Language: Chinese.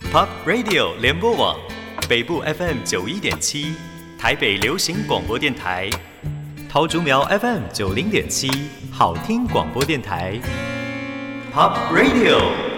Pop Radio 联播网，北部 FM 91.7，台北流行广播电台，桃竹苗 FM 90.7，好听广播电台。Pop Radio。